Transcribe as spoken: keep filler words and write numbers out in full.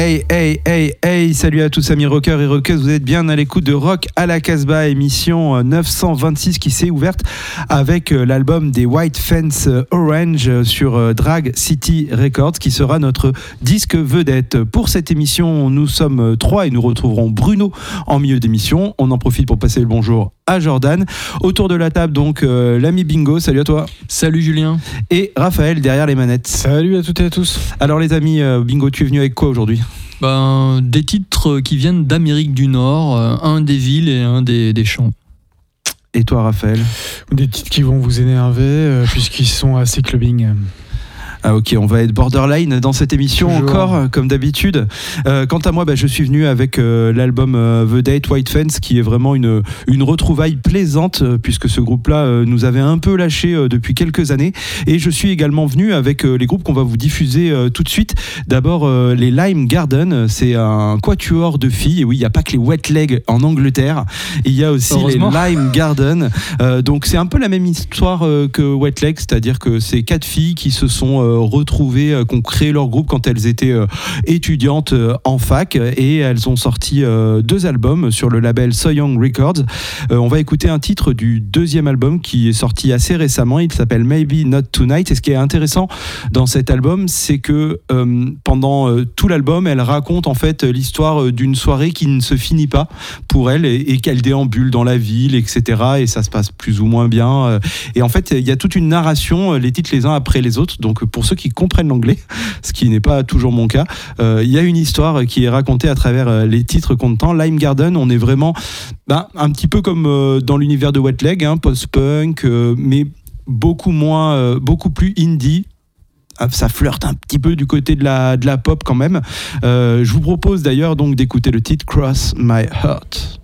Hey, hey, hey, hey, salut à tous amis rockers et rockeuses, vous êtes bien à l'écoute de Rock à la Casbah, émission neuf cent vingt-six qui s'est ouverte avec l'album des White Fence Orange sur Drag City Records qui sera notre disque vedette. Pour cette émission, nous sommes trois et nous retrouverons Bruno en milieu d'émission. On en profite pour passer le bonjour à Jordan. Autour de la table, donc, euh, l'ami Bingo, salut à toi. Salut Julien. Et Raphaël derrière les manettes. Salut à toutes et à tous. Alors les amis, euh, Bingo, tu es venu avec quoi aujourd'hui ? Ben, des titres qui viennent d'Amérique du Nord, euh, un des villes et un des, des chants. Et toi Raphaël ? Des titres qui vont vous énerver euh, puisqu'ils sont assez clubbing. Ah ok, on va être borderline dans cette émission. Toujours. Encore, comme d'habitude. Euh, quant à moi, bah, je suis venu avec euh, l'album euh, The Date White Fence, qui est vraiment une, une retrouvaille plaisante, euh, puisque ce groupe-là euh, nous avait un peu lâché euh, depuis quelques années. Et je suis également venu avec euh, les groupes qu'on va vous diffuser euh, tout de suite. D'abord, euh, les Lime Garden, c'est un quatuor de filles. Et oui, il n'y a pas que les Wet Leg en Angleterre. Il y a aussi les Lime Garden. Euh, donc c'est un peu la même histoire euh, que Wet Leg, c'est-à-dire que c'est quatre filles qui se sont euh, retrouvées, euh, qui ont créé leur groupe quand elles étaient euh, étudiantes euh, en fac, et elles ont sorti euh, deux albums sur le label So Young Records. Euh, on va écouter un titre du deuxième album qui est sorti assez récemment, il s'appelle Maybe Not Tonight, et ce qui est intéressant dans cet album, c'est que euh, pendant euh, tout l'album, elle raconte en fait l'histoire d'une soirée qui ne se finit pas pour elle, et, et qu'elle déambule dans la ville, et cetera, et ça se passe plus ou moins bien, et en fait il y a toute une narration, les titres les uns après les autres, donc pour ceux qui comprennent l'anglais, ce qui n'est pas toujours mon cas, euh, il y a une histoire qui est racontée à travers les titres qu'on entend. Lime Garden, on est vraiment ben, un petit peu comme euh, dans l'univers de Wet Leg, hein, post-punk, euh, mais beaucoup moins, euh, beaucoup plus indie. Ça flirte un petit peu du côté de la, de la pop quand même. Euh, je vous propose d'ailleurs donc d'écouter le titre Cross My Heart.